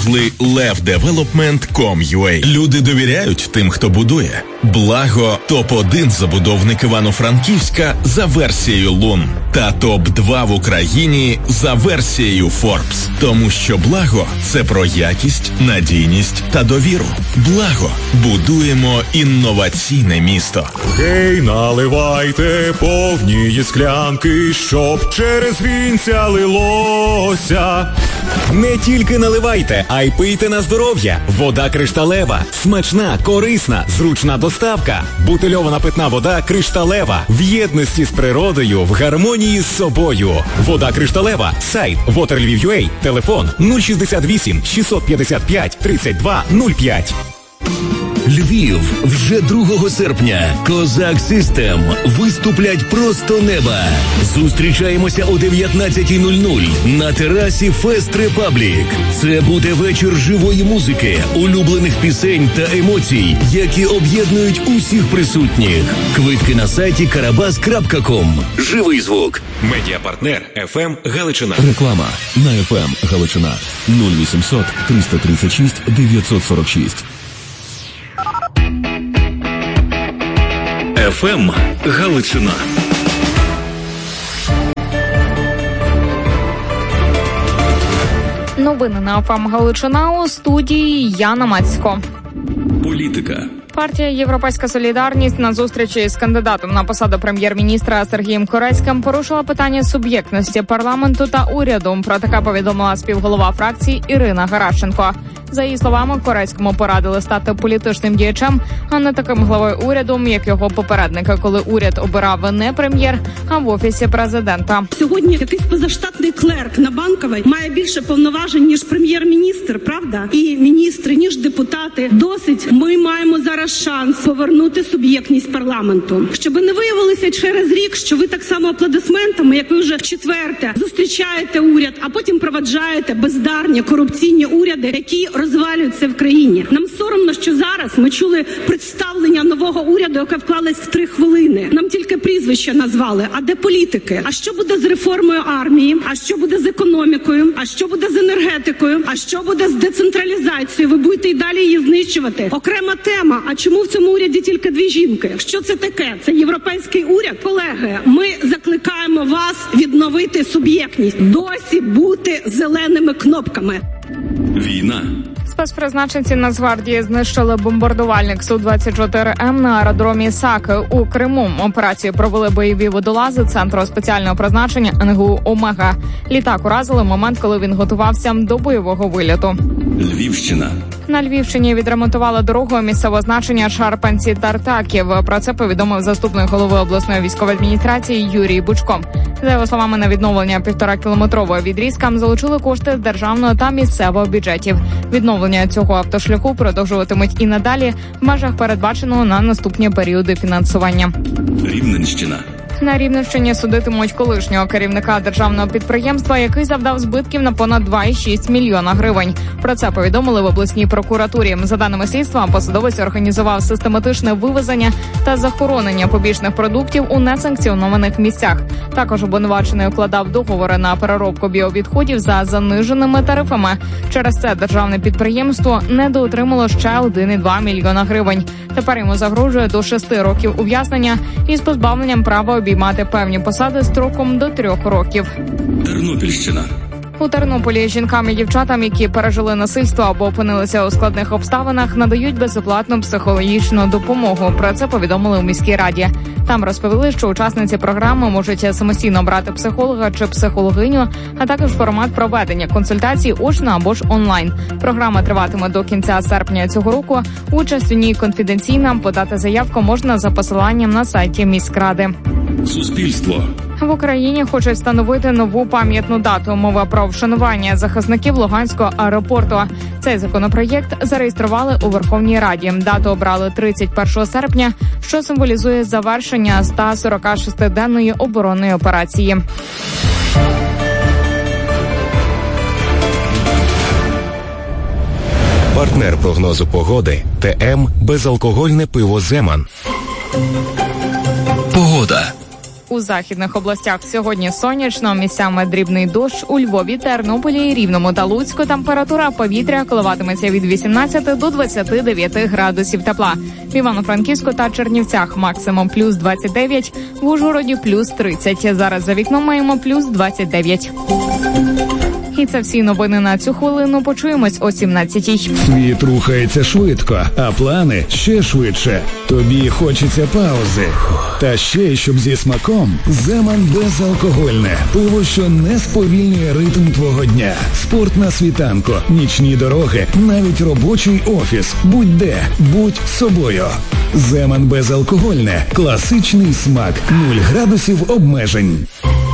привезли levdevelopment.com.ua. Люди довіряють тим, хто будує. Благо топ-1 забудовник Івано-Франківська за версією Лун та топ-2 в Україні за версією Forbes. Тому що Благо – це про якість, надійність та довіру. Благо. Будуємо інноваційне місто. Гей, наливайте повні склянки, щоб через вінця лилося. Не тільки наливайте, а й пийте на здоров'я. Вода кришталева. Смачна, корисна, зручна доставка. Бутильована питна вода кришталева. В єдності з природою, в гармонії з собою. Вода кришталева. Сайт Water.Lviv.ua. Телефон 068 655 32 05. Львів. Вже 2 серпня. Козак Систем виступлять просто неба. Зустрічаємося о 19:00 на терасі Фест Репаблік. Це буде вечір живої музики, улюблених пісень та емоцій, які об'єднують усіх присутніх. Квитки на сайті karabas.com. Живий звук. Медіапартнер FM Галичина. Реклама на FM Галичина 0800 336 946. FM Галичина. Новини на ФМ Галичина, у студії Яна Мацько. Політика. Партія «Європейська солідарність» на зустрічі з кандидатом на посаду прем'єр-міністра Сергієм Корецьким порушила питання суб'єктності парламенту та уряду. Про таке повідомила співголова фракції Ірина Геращенко. За її словами, Корецькому порадили стати політичним діячем, а не таким главою уряду, як його попередники, коли уряд обирав не прем'єр, а в Офісі президента. Сьогодні якийсь позаштатний клерк на Банковій має більше повноважень, ніж прем'єр-міністр, правда? І міністри, ніж депутати. Досить. Ми маємо зараз шанс повернути суб'єктність парламенту. Щоб не виявилося через рік, що ви так само аплодисментами, як ви вже вчетверте, зустрічаєте уряд, а потім проваджаєте бездарні корупційні уряди, які розвалюються в країні. Нам соромно, що зараз ми чули представлення нового уряду, яке вклалось в 3 хвилини. Нам тільки прізвища назвали. А де політики? А що буде з реформою армії? А що буде з економікою? А що буде з енергетикою? А що буде з децентралізацією? Ви будете й далі її знищувати. Окрема тема. А чому в цьому уряді тільки 2 жінки? Що це таке? Це європейський уряд? Колеги, ми закликаємо вас відновити суб'єктність. Досі бути зеленими кнопками. Війна. Спецпризначенці Нацгвардії знищили бомбардувальник Су-24М на аеродромі Саки у Криму. Операцію провели бойові водолази Центру спеціального призначення НГУ «Омега». Літак уразили в момент, коли він готувався до бойового вильоту. Львівщина. На Львівщині відремонтували дорогу місцевого значення Шарпанці-Тартаків. Про це повідомив заступник голови обласної військової адміністрації Юрій Бучко. За його словами, на відновлення 1,5-кілометрового відрізка залучили кошти з державного та місцевого бюджетів. Відновлення цього автошляху продовжуватимуть і надалі в межах передбаченого на наступні періоди фінансування. Рівненщина. На Рівненщині судитимуть колишнього керівника державного підприємства, який завдав збитків на понад 2,6 мільйона гривень. Про це повідомили в обласній прокуратурі. За даними слідства, посадовець організував систематичне вивезення та захоронення побічних продуктів у несанкціонованих місцях. Також обвинувачений укладав договори на переробку біовідходів за заниженими тарифами. Через це державне підприємство недоотримало ще 1,2 мільйона гривень. Тепер йому загрожує до 6 років ув'язнення із позбавленням права обіймати певні посади строком до 3 років. Тернопільщина. У Тернополі жінкам і дівчатам, які пережили насильство або опинилися у складних обставинах, надають безоплатну психологічну допомогу. Про це повідомили у міській раді. Там розповіли, що учасниці програми можуть самостійно брати психолога чи психологиню, а також формат проведення консультацій очно або ж онлайн. Програма триватиме до кінця серпня цього року. Участь у ній конфіденційна. Подати заявку можна за посиланням на сайті міськради. Суспільство. В Україні хочуть встановити нову пам'ятну дату. Мова про вшанування захисників Луганського аеропорту. Цей законопроєкт зареєстрували у Верховній Раді. Дату обрали 31 серпня, що символізує завершення 146-денної оборонної операції. Партнер прогнозу погоди ТМ «Безалкогольне пиво Земан». Погода. у західних областях. Сьогодні сонячно, місцями дрібний дощ. У Львові, Тернополі, Рівному та Луцьку температура повітря коливатиметься від 18 до 29 градусів тепла. В Івано-Франківську та Чернівцях максимум плюс 29, в Ужгороді плюс 30. Зараз за вікном маємо плюс 29. І це всі новини на цю хвилину. Почуємось о 17-й. Світ рухається швидко, а плани ще швидше. Тобі хочеться паузи. Та ще, щоб зі смаком, Земан безалкогольне. Пиво, що не сповільнює ритм твого дня. Спорт на світанку, нічні дороги, навіть робочий офіс. Будь-де, будь собою. Земан безалкогольне. Класичний смак. 0 градусів обмежень.